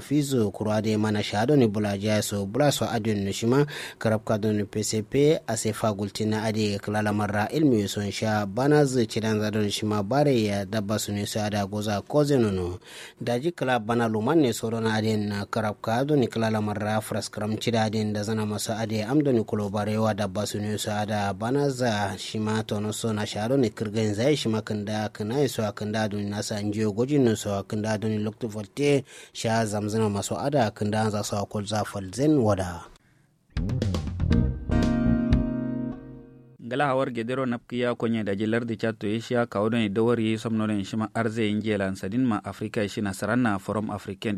fizo kurade mana shado ni bulaja so bulaso adun shima karabka don PCP asefa gultina ade klala marra ilmi son sha banaz cidan zadon shima bare ya dabba sune sada goza kozenono daji kala bana luman ne sorona ade na karabka don klala marra fraskram cidaden da zana masa ade amdoni kulo barewa dabba sune sada banaza shima tono so na shado ni kirgan zai shima kanda kana so kanda don nasa njiyo gojin so kanda don lokto volte sha zamzana maso ada kanda za so kol za falzen wada gala hawar gedero napkiya konye da jilar da chato asia kawdon dawari somnoren shima arze ingelan sadin ma afrika shi nasaranna forum african